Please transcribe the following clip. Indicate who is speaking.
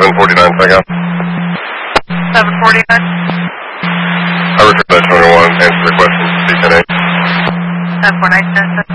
Speaker 1: 749, Saigon.
Speaker 2: 749.
Speaker 1: I return that 21, answer the question, C10A.
Speaker 2: 749,